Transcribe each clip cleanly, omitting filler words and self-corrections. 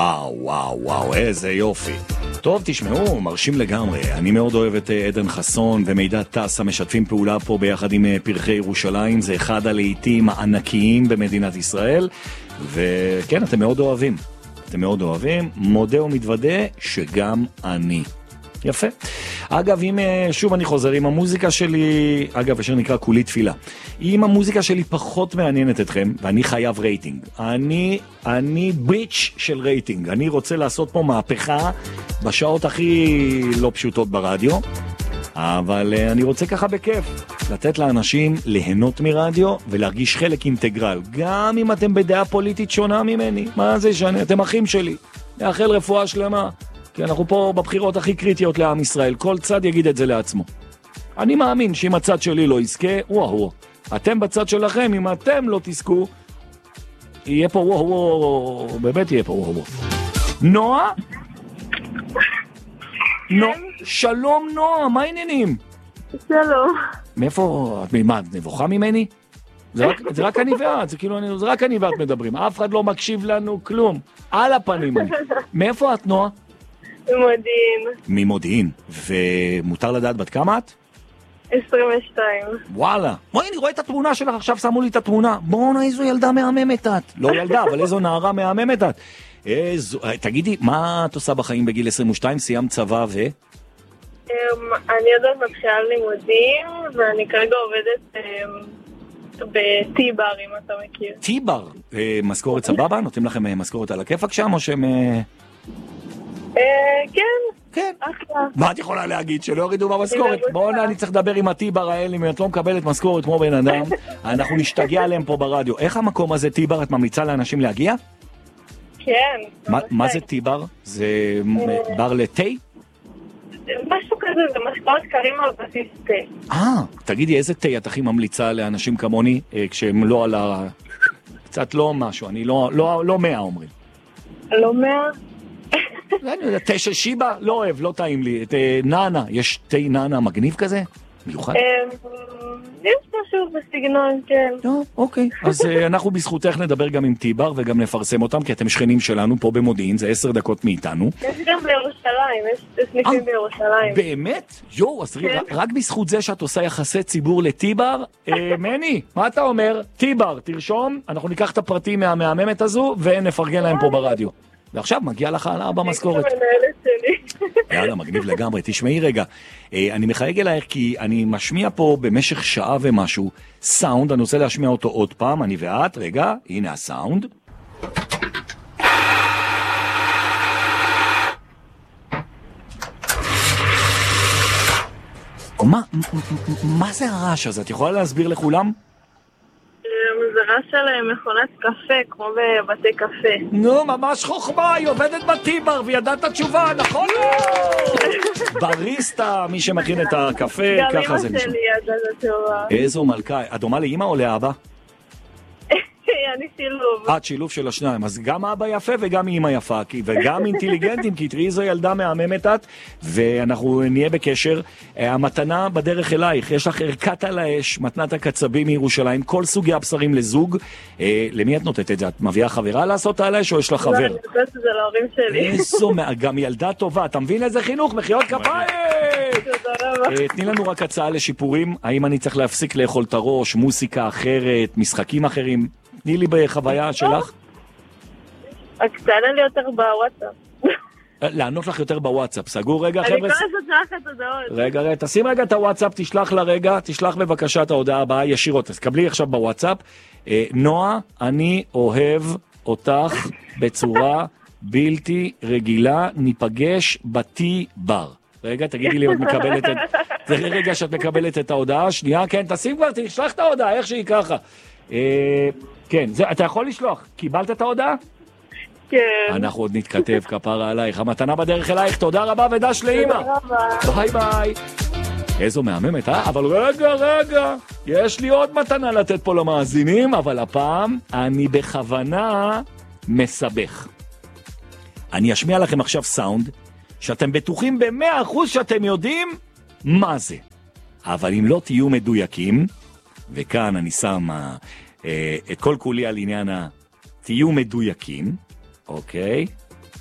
וואו, איזה יופי. טוב, תשמעו, מרשים לגמרי. אני מאוד אוהב את עדן חסון ומידע טסה, משתפים פעולה פה ביחד עם פרחי ירושלים. זה אחד הלהיטים הענקיים במדינת ישראל, וכן, אתם מאוד אוהבים. מודה ומתוודה שגם אני. יפה. אגב, אם שוב אני חוזר, אם המוזיקה שלי, אגב, אשר נקרא כולי תפילה, אם המוזיקה שלי פחות מעניינת אתכם, ואני חייב רייטינג, אני ביץ' של רייטינג, אני רוצה לעשות פה מהפכה בשעות הכי לא פשוטות ברדיו, אבל אני רוצה ככה בכיף, לתת לאנשים ליהנות מרדיו ולהרגיש חלק אינטגרל, גם אם אתם בדעה פוליטית שונה ממני, מה זה שונה? אתם אחים שלי, לאחל רפואה שלמה, כי אנחנו פה בבחירות הכי קריטיות לעם ישראל, כל צד יגיד את זה לעצמו. אני מאמין שאם הצד שלי לא יזכה, וואו. אתם בצד שלכם, אם אתם לא תזכו, יהיה פה וואו, באמת יהיה פה וואו. נועה? שלום נועה, מה העניינים? שלום. מאיפה, מה, את נבוכה ממני? זה רק אני ואת, זה רק אני ואת מדברים, אף אחד לא מקשיב לנו כלום, על הפנים אני. מאיפה את נועה? ממודיעין. ומותר לדעת בת כמה את? 22. וואלה. בואי, אני רואה את התמונה שלך, עכשיו שמו לי את התמונה. בואו, איזו ילדה מהממת את. לא ילדה, אבל איזו נערה מהממת את. תגידי, מה את עושה בחיים בגיל 22? סיים צבא ו... אני יודעת מתחילה לימודים, ואני כרגע עובדת בטיבר, אם אתה מכיר. טיבר? משכורת סבבה? נותנים לכם משכורת על הכיפק שם, או שהם... כן. מה את יכולה להגיד? שלא יורידו במשכורת? בואו, אני צריך לדבר עם הטיבר האלה, אם את לא מקבלת משכורת כמו בן אדם, אנחנו נשתגע עליהם פה ברדיו. איך המקום הזה טיבר? את ממליצה לאנשים להגיע? כן. מה זה טיבר? זה בר לתי? משהו כזה, זה משקאות קרים על בסיס תה. תגידי, איזה תה את הכי ממליצה לאנשים כמוני, כשהם לא על ה... קצת לא משהו, אני לא 100 אומרים. לא 100? אני יודע, תה של שיבה, לא אוהב, לא טעים לי. את נאנה, יש תה נאנה מגניב כזה? מיוחד? יש משהו בסגנון, כן. אוקיי, אז אנחנו בזכותך נדבר גם עם טיבר וגם נפרסם אותם, כי אתם שכנים שלנו פה במודיעין, זה 10 דקות מאיתנו. יש גם בירושלים, יש סניפים בירושלים. באמת? אז רק בזכות זה שאת עושה יחסי ציבור לטיבר, מני, מה אתה אומר? טיבר, תרשום, אנחנו ניקח את הפרטים מהמהממת הזו ונפרגן להם פה ברדיו. ועכשיו מגיע לך העלאה במשכורת. יאללה, מגניב לגמרי. תשמעי רגע, אני מחייג אלייך כי אני משמיע פה במשך שעה ומשהו סאונד, אני רוצה להשמיע אותו עוד פעם, אני ואת, רגע, הנה הסאונד. מה זה הרעש הזה? את יכולה להסביר לכולם? זה רעש של מכונת קפה, כמו בבתי קפה. נו, ממש חוכמה, היא עובדת בטיבר, וידעת התשובה, נכון? בריסטה, מי שמכין את הקפה, ככה זה נשמע. גם אמא שלי ידעת התשובה. איזו מלכה, את דומה לאמא או לאבא? אני שילוב. את שילוב של השניים, אז גם אבא יפה וגם אמא יפה, וגם אינטליגנטים, כי תראי איזו ילדה מהממת את, ואנחנו נהיה בקשר. המתנה בדרך אלייך, יש לך ערכת על האש, מתנת הקצבים מירושלים, כל סוגי הבשרים לזוג. למי את נותנת את זה? את מביאה חברה לעשות על האש או יש לך חבר? לא, אני חושבת שזה להורים שלי. איזו, גם ילדה טובה, אתה מבין איזה חינוך? מחיאות כפיים! תודה רבה. תני לנו רק הצעה לשיפורים, האם אני צריך להפסיק לאכול את הראש, מוסיקה אחרת, משחקים אחרים? תני לי בחוויה שלך. רק תענה לי יותר בוואטסאפ. לענות לך יותר בוואטסאפ. סגור רגע, חבר'ה. אני כל הזמן שלח את הודעות. רגע, תשים רגע את הוואטסאפ, תשלח בבקשה את ההודעה הבאה ישירות. אז קבלי עכשיו בוואטסאפ. נועה, אני אוהב אותך בצורה בלתי רגילה, ניפגש בטיבר. רגע, תגידי לי, רגע שאת מקבלת את ההודעה. שנייה, כן, תשים כבר, תשלח את ההודעה, איך שהיא ככה. כן, אתה יכול לשלוח. קיבלת את ההודעה? כן. אנחנו עוד נתכתב, כפרה עלייך. המתנה בדרך אלייך, תודה רבה ודש לאמא. תודה רבה. ביי. איזו מהממת, אבל רגע. יש לי עוד מתנה לתת פה למאזינים, אבל הפעם אני בכוונה מסבך. אני אשמיע לכם עכשיו סאונד, שאתם בטוחים ב100% שאתם יודעים מה זה. אבל אם לא תהיו מדויקים, וכאן אני שם את כל כולי על עניין תהיו מדויקים, אוקיי?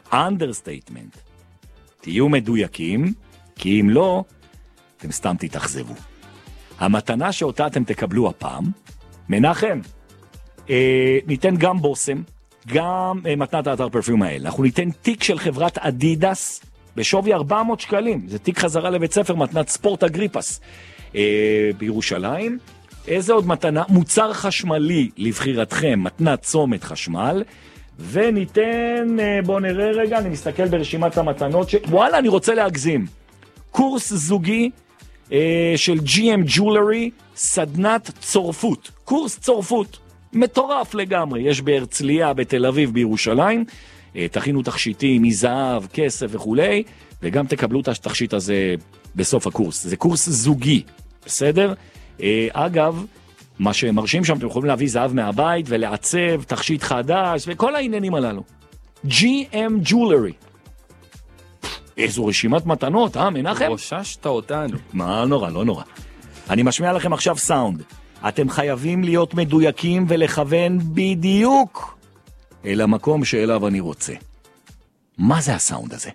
understatement. תהיו מדויקים, כי אם לא, אתם סתם תתאכזבו. המתנה שאותה אתם תקבלו הפעם, מנחם, ניתן גם בוסם, גם מתנת האתר פרפיום האלה. אנחנו ניתן תיק של חברת אדידס, בשווי 400 שקלים. זה תיק חזרה לבית ספר, מתנת ספורט אגריפס בירושלים. איזה עוד מתנה? מוצר חשמלי לבחירתכם, מתנת צומת חשמל. וניתן, בוא נראה רגע, אני מסתכל ברשימת המתנות, וואלה, אני רוצה להגזים. קורס זוגי של GM Jewelry, סדנת צורפות. קורס צורפות. מטורף לגמרי. יש בהרצליה, בתל אביב, בירושלים. תכינו תכשיטים מזהב, כסף וכולי, וגם תקבלו את התכשיט הזה בסוף הקורס. זה קורס זוגי, בסדר? אגב, מה שמרשים שם, אתם יכולים להביא זהב מהבית ולעצב תכשיט חדש וכל העניינים הללו. GM Jewelry. איזו רשימת מתנות, מנחם? רוששת אותנו. מה, נורא, לא נורא. אני משמיע לכם עכשיו סאונד. אתם חייבים להיות מדויקים ולכוון בדיוק אל המקום שאליו אני רוצה. מה זה הסאונד הזה?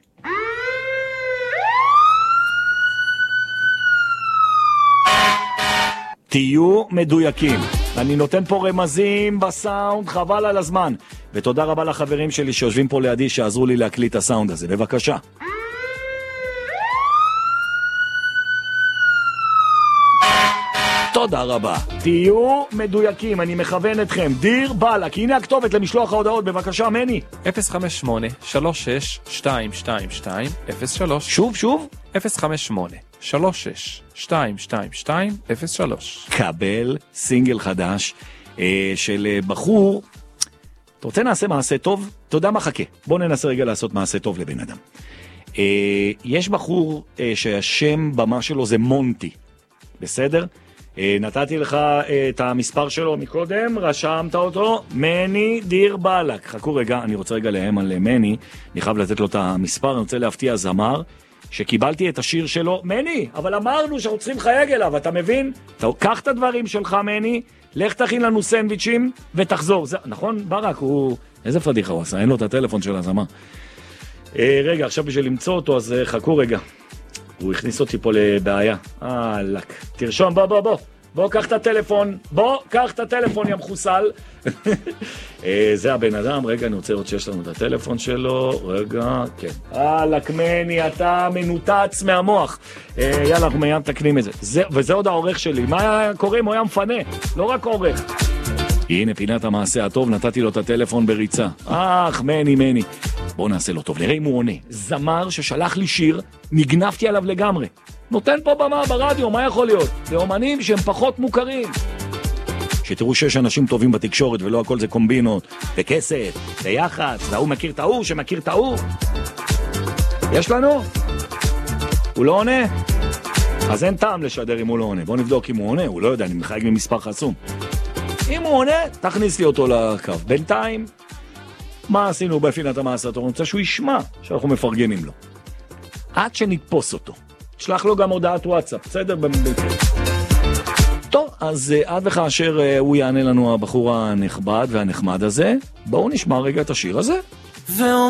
תהיו מדויקים. אני נותן פה רמזים בסאונד, חבל על הזמן. ותודה רבה לחברים שלי שיושבים פה לידי שעזרו לי להקליט את הסאונד הזה. בבקשה. תודה רבה. תהיו מדויקים, אני מכוון אתכם. דיר בלק, הנה הכתובת למשלוח ההודעות, בבקשה, מני. 058-36-222-03. שוב. 058-36-222-03. קבל סינגל חדש של בחור. אתה רוצה נעשה מעשה טוב? אתה יודע מה, חכה. בוא ננסה רגע לעשות מעשה טוב לבן אדם. יש בחור שהשם במה שלו זה מונטי. בסדר? נתתי לך את המספר שלו מקודם, רשמת אותו, מני דיר בלק. חכו רגע, אני רוצה רגע להם על מני, אני חייב לתת לו את המספר, אני רוצה להפתיע זמר, שקיבלתי את השיר שלו, מני, אבל אמרנו שאנחנו צריכים חייג אליו, אתה מבין? קח את הדברים שלך, מני, לך תכין לנו סנדוויצ'ים ותחזור. זה, נכון, ברק, הוא... איזה פדיחה הוא עשה, אין לו את הטלפון של הזמר. רגע, עכשיו בשביל למצוא אותו, אז חכו רגע. הוא הכניס אותי פה לבעיה. לק. תרשום, בוא, קח את הטלפון. קח את הטלפון, יא מחוסל. זה הבן אדם. רגע, אני רוצה לראות שיש לנו את הטלפון שלו. רגע, כן. לק, מני, אתה מנותץ מהמוח. יאללה, אנחנו מיד תקנים את זה. וזה עוד העורך שלי. מה קורה אם הוא היה מפנה? לא רק עורך. הנה פינת המעשה הטוב, נתתי לו את הטלפון בריצה. מני. בואו נעשה לו טוב, נראה אם הוא עונה. זמר ששלח לי שיר, נגנפתי עליו לגמרי. נותן פה במה ברדיו, מה יכול להיות? זה אומנים שהם פחות מוכרים. שתראו שיש אנשים טובים בתקשורת, ולא הכל זה קומבינות, וכסף, ויחץ, והוא מכיר את ההוא, שמכיר את ההוא. יש לנו? הוא לא עונה? אז אין טעם לשדר אם הוא לא עונה. בואו נבדוק אם הוא עונה, הוא לא יודע, אני מחייג ממספר חסום. אם הוא עונה, תכניס לי אותו לקו. בינתיים, מה עשינו בפינת המעשה? אני רוצה שהוא ישמע שאנחנו מפרגנים לו. עד שנתפוס אותו. תשלח לו גם הודעת וואטסאפ, בסדר? טוב, אז עד וכאשר הוא יענה לנו הבחור הנכבד והנחמד הזה, בואו נשמע רגע את השיר הזה.